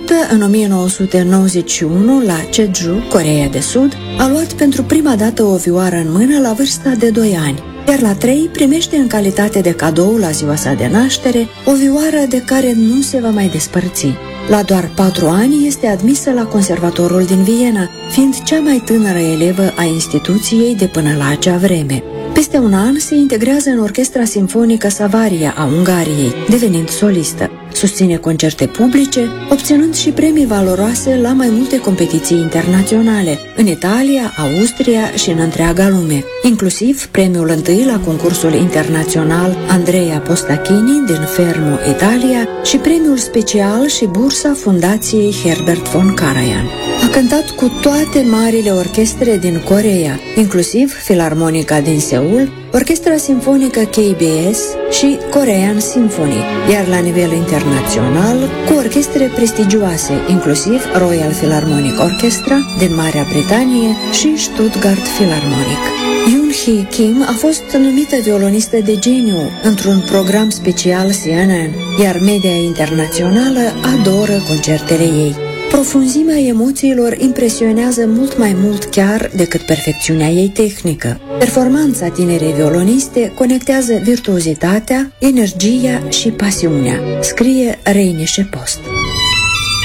Născută în 1991 la Jeju, Coreea de Sud, a luat pentru prima dată o vioară în mână la vârsta de 2 ani, iar la 3 primește în calitate de cadou la ziua sa de naștere o vioară de care nu se va mai despărți. La doar 4 ani este admisă la Conservatorul din Viena, fiind cea mai tânără elevă a instituției de până la acea vreme. Peste un an se integrează în Orchestra Simfonică Savaria a Ungariei, devenind solistă. Susține concerte publice, obținând și premii valoroase la mai multe competiții internaționale, în Italia, Austria și în întreaga lume, inclusiv premiul întâi la concursul internațional Andrea Postachini din Fermo, Italia, și premiul special și bursa Fundației Herbert von Karajan. A cântat cu toate marile orchestre din Coreea, inclusiv Filarmonica din Seul, Orchestra Simfonică KBS și Korean Symphony, iar la nivel internațional cu orchestre prestigioase, inclusiv Royal Philharmonic Orchestra din Marea Britanie și Stuttgart Philharmonic. Yoon Hee Kim a fost numită violonistă de geniu într-un program special CNN, iar media internațională adoră concertele ei. Profunzimea emoțiilor impresionează mult mai mult chiar decât perfecțiunea ei tehnică. Performanța tinerei violoniste conectează virtuozitatea, energia și pasiunea, scrie Rheinische Post.